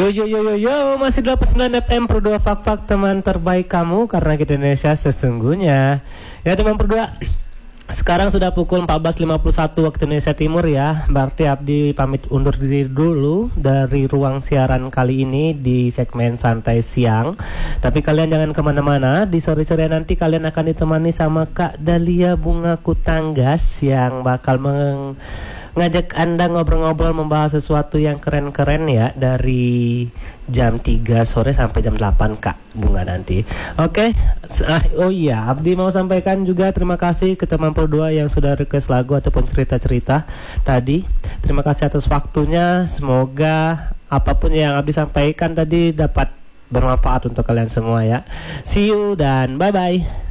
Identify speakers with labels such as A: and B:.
A: Yo, masih 89 FM Pro 2 Fak teman terbaik kamu karena kita Indonesia sesungguhnya. Ya teman Pro 2, sekarang sudah pukul 14.51 waktu Indonesia Timur ya. Berarti Abdi pamit undur diri dulu dari ruang siaran kali ini di segmen Santai Siang. Tapi kalian jangan kemana-mana. Di sore-sore nanti kalian akan ditemani sama Kak Dahlia Bunga Kutanggas yang bakal ngajak Anda ngobrol-ngobrol membahas sesuatu yang keren-keren ya, dari jam 3 sore sampai jam 8 Kak Bunga nanti. Oke. Oh iya, Abdi mau sampaikan juga terima kasih ke teman Pro 2 yang sudah request lagu ataupun cerita-cerita tadi. Terima kasih atas waktunya. Semoga apapun yang Abdi sampaikan tadi dapat bermanfaat untuk kalian semua ya. See you dan bye-bye.